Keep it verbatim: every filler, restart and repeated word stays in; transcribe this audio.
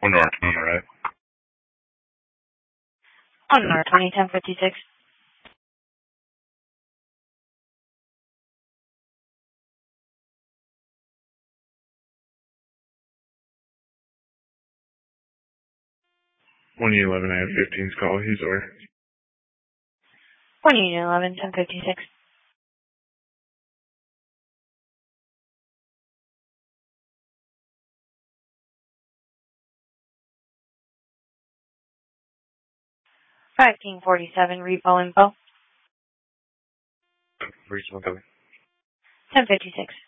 One North on the right. On North twenty, ten fifty-six. one eleven, I have fifteen's call. He's over. one eleven, ten fifty-six. fifteen forty-seven, repo info. Reasonable coming. ten fifty-six.